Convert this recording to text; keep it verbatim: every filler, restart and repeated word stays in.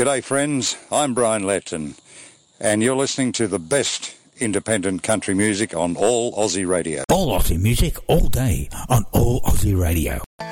G'day friends, I'm Brian Letton, and you're listening to the best independent country music on All Aussie Radio. All Aussie music all day on All Aussie Radio.